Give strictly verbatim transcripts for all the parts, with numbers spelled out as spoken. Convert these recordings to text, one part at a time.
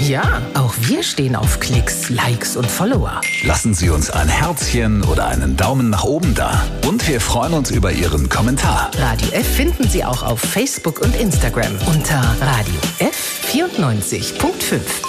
Ja, auch wir stehen auf Klicks, Likes und Follower. Lassen Sie uns ein Herzchen oder einen Daumen nach oben da. Und wir freuen uns über Ihren Kommentar. Radio F finden Sie auch auf Facebook und Instagram unter Radio F vierundneunzig Komma fünf.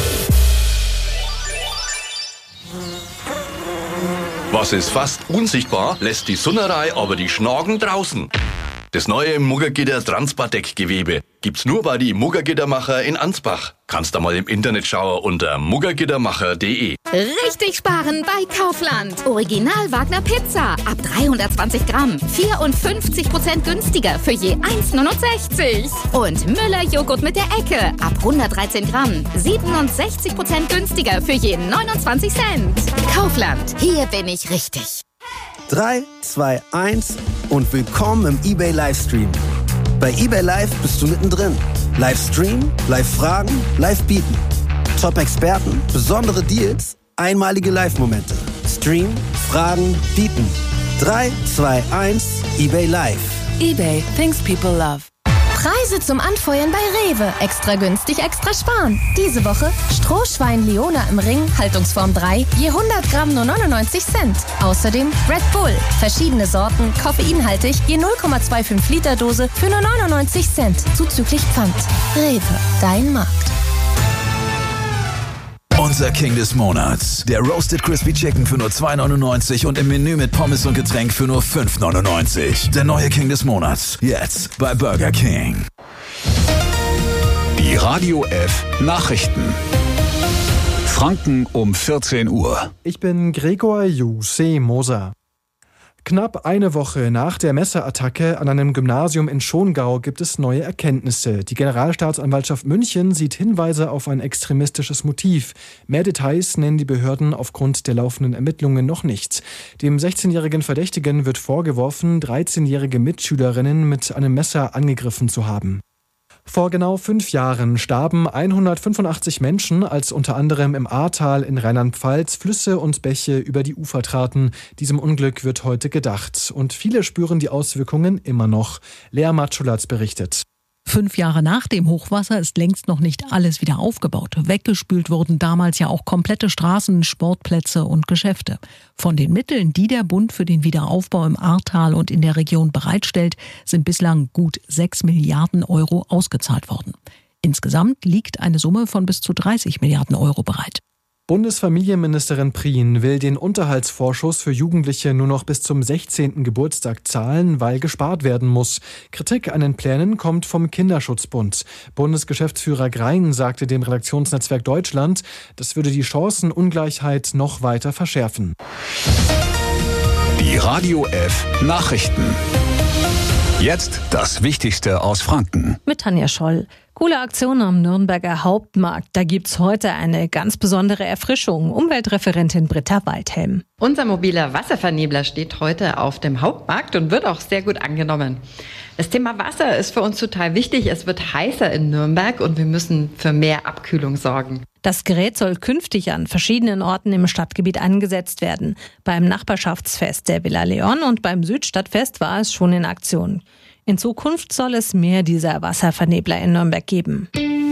Was ist fast unsichtbar, lässt die Sonnerei aber die Schnagen draußen. Das neue Muggergitter Transpardeck-Gewebe gibt's nur bei die Muggergittermacher in Ansbach. Kannst da mal im Internet schauen unter muggergittermacher punkt de. Richtig sparen bei Kaufland. Original Wagner Pizza ab dreihundertzwanzig Gramm. vierundfünfzig Prozent günstiger für je eins Komma neunundsechzig. Und Müller Joghurt mit der Ecke ab hundertdreizehn Gramm. siebenundsechzig Prozent günstiger für je neunundzwanzig Cent. Kaufland, hier bin ich richtig. drei, zwei, eins und willkommen im eBay Livestream. Bei eBay Live bist du mittendrin. Livestream, Live-Fragen, Live-Bieten. Top-Experten, besondere Deals, einmalige Live-Momente. Stream, Fragen, Bieten. drei, zwei, eins, eBay Live. eBay, things people love. Preise zum Anfeuern bei Rewe. Extra günstig, extra sparen. Diese Woche Strohschwein Leona im Ring, Haltungsform drei, je hundert Gramm nur neunundneunzig Cent. Außerdem Red Bull, verschiedene Sorten, koffeinhaltig, je null Komma fünfundzwanzig Liter Dose für nur neunundneunzig Cent, zuzüglich Pfand. Rewe, dein Markt. Unser King des Monats. Der Roasted Crispy Chicken für nur zwei neunundneunzig und im Menü mit Pommes und Getränk für nur fünf neunundneunzig. Der neue King des Monats. Jetzt bei Burger King. Die Radio F Nachrichten. Franken um vierzehn Uhr. Ich bin Gregor Juse Moser. Knapp eine Woche nach der Messerattacke an einem Gymnasium in Schongau gibt es neue Erkenntnisse. Die Generalstaatsanwaltschaft München sieht Hinweise auf ein extremistisches Motiv. Mehr Details nennen die Behörden aufgrund der laufenden Ermittlungen noch nicht. Dem sechzehnjährigen Verdächtigen wird vorgeworfen, dreizehnjährige Mitschülerinnen mit einem Messer angegriffen zu haben. Vor genau fünf Jahren starben hundertfünfundachtzig Menschen, als unter anderem im Ahrtal in Rheinland-Pfalz Flüsse und Bäche über die Ufer traten. Diesem Unglück wird heute gedacht. Und viele spüren die Auswirkungen immer noch. Lea Matschulatz berichtet. Fünf Jahre nach dem Hochwasser ist längst noch nicht alles wieder aufgebaut. Weggespült wurden damals ja auch komplette Straßen, Sportplätze und Geschäfte. Von den Mitteln, die der Bund für den Wiederaufbau im Ahrtal und in der Region bereitstellt, sind bislang gut sechs Milliarden Euro ausgezahlt worden. Insgesamt liegt eine Summe von bis zu dreißig Milliarden Euro bereit. Bundesfamilienministerin Prien will den Unterhaltsvorschuss für Jugendliche nur noch bis zum sechzehnten Geburtstag zahlen, weil gespart werden muss. Kritik an den Plänen kommt vom Kinderschutzbund. Bundesgeschäftsführer Grein sagte dem Redaktionsnetzwerk Deutschland, das würde die Chancenungleichheit noch weiter verschärfen. Die Radio F Nachrichten. Jetzt das Wichtigste aus Franken. Mit Tanja Scholl. Coole Aktion am Nürnberger Hauptmarkt. Da gibt's heute eine ganz besondere Erfrischung. Umweltreferentin Britta Waldhelm. Unser mobiler Wasservernebler steht heute auf dem Hauptmarkt und wird auch sehr gut angenommen. Das Thema Wasser ist für uns total wichtig. Es wird heißer in Nürnberg und wir müssen für mehr Abkühlung sorgen. Das Gerät soll künftig an verschiedenen Orten im Stadtgebiet eingesetzt werden. Beim Nachbarschaftsfest der Villa Leon und beim Südstadtfest war es schon in Aktion. In Zukunft soll es mehr dieser Wasservernebler in Nürnberg geben.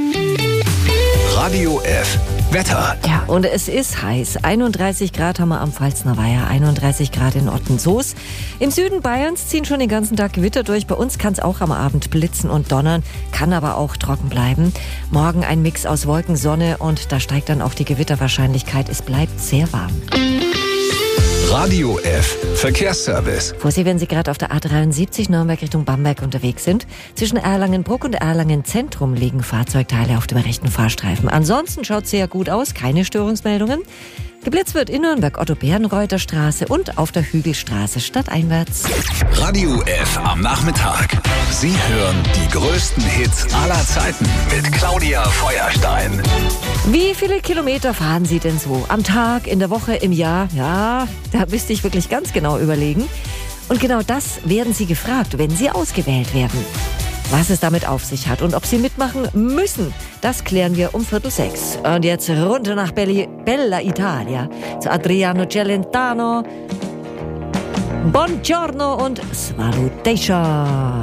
Radio F Wetter. Ja, und es ist heiß. einunddreißig Grad haben wir am Pfalzner Weiher, einunddreißig Grad in Ottensoos. Im Süden Bayerns ziehen schon den ganzen Tag Gewitter durch. Bei uns kann es auch am Abend blitzen und donnern, kann aber auch trocken bleiben. Morgen ein Mix aus Wolken, Sonne und da steigt dann auch die Gewitterwahrscheinlichkeit. Es bleibt sehr warm. Radio F Verkehrsservice. Vorsicht, wenn Sie gerade auf der A dreiundsiebzig Nürnberg Richtung Bamberg unterwegs sind. Zwischen Erlangen-Bruck und Erlangen-Zentrum liegen Fahrzeugteile auf dem rechten Fahrstreifen. Ansonsten schaut es sehr gut aus, keine Störungsmeldungen. Geblitzt wird in Nürnberg Otto-Bärenreuther Straße und auf der Hügelstraße stadteinwärts. Radio F am Nachmittag. Sie hören die größten Hits aller Zeiten mit Claudia Feuerstein. Wie viele Kilometer fahren Sie denn so? Am Tag, in der Woche, im Jahr? Ja, da müsste ich wirklich ganz genau überlegen. Und genau das werden Sie gefragt, wenn Sie ausgewählt werden. Was es damit auf sich hat und ob Sie mitmachen müssen, das klären wir um Viertel sechs. Und jetzt runter nach Belli, Bella Italia zu Adriano Celentano. Buongiorno und Salutation.